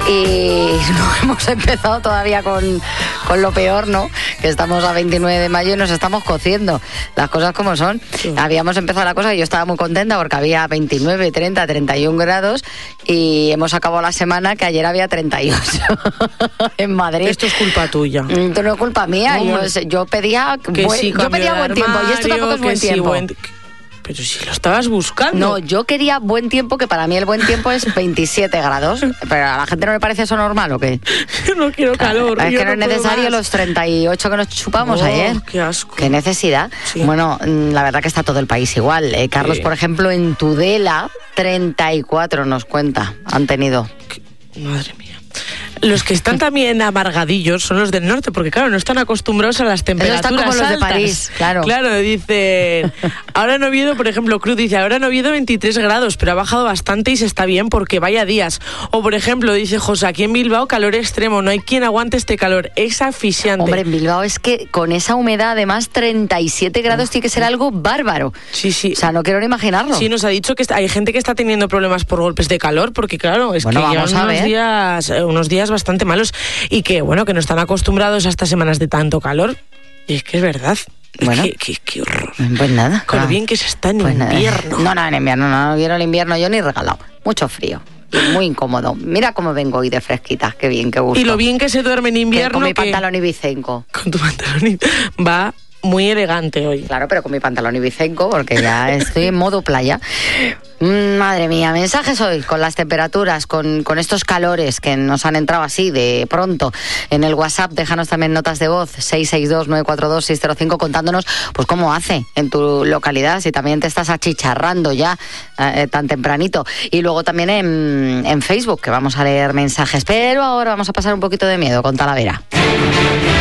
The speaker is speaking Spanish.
y no hemos empezado todavía con lo peor, ¿no? Que estamos a 29 de mayo y nos estamos cociendo. Las cosas como son. Sí. Habíamos empezado la cosa y yo estaba muy contenta porque había 29, 30, 31 grados y hemos acabado la semana que ayer había 38 en Madrid. Esto es culpa tuya. Esto no es culpa mía. Yo pedía buen tiempo y esto tampoco es buen tiempo. Pero si lo estabas buscando. No, yo quería buen tiempo, que para mí el buen tiempo es 27 grados. Pero a la gente no le parece eso normal, ¿o qué? Yo no quiero calor. Es que no es necesario los 38 que nos chupamos ayer. Qué asco. Qué necesidad. Sí. Bueno, la verdad que está todo el país igual. Carlos, por ejemplo, en Tudela, 34 nos cuenta. Han tenido. Madre mía. Los que están también amargadillos son los del norte, porque claro, no están acostumbrados a las temperaturas altas. Como los altas. De París, claro. Claro, dicen, ahora en Oviedo, por ejemplo, Cruz dice, ahora en Oviedo 23 grados, pero ha bajado bastante y se está bien porque vaya días. O por ejemplo, dice José, aquí en Bilbao calor extremo, no hay quien aguante este calor, es asfixiante. Hombre, en Bilbao es que con esa humedad, además 37 grados tiene que ser algo bárbaro. Sí, sí. O sea, no quiero ni imaginarlo. Sí, nos ha dicho que hay gente que está teniendo problemas por golpes de calor, porque claro, es que llevan unos días bastante malos y que bueno, que no están acostumbrados a estas semanas de tanto calor. Y es que es verdad. Bueno, qué horror. Pues nada. Con lo bien que se está en invierno. No, en invierno no quiero el invierno yo ni regalado. Mucho frío. Muy incómodo. Mira cómo vengo hoy de fresquita. Qué bien, qué gusto. Y lo bien que se duerme en invierno. Con mi pantalón ibicenco. Con tu pantalón va muy elegante hoy. Claro, pero con mi pantalón ibicenco, porque ya estoy en modo playa. Madre mía, mensajes hoy con las temperaturas, con estos calores que nos han entrado así de pronto. En el WhatsApp, déjanos también notas de voz, 662-942-605, contándonos pues cómo hace en tu localidad, si también te estás achicharrando ya tan tempranito. Y luego también en Facebook, que vamos a leer mensajes. Pero ahora vamos a pasar un poquito de miedo con Talavera.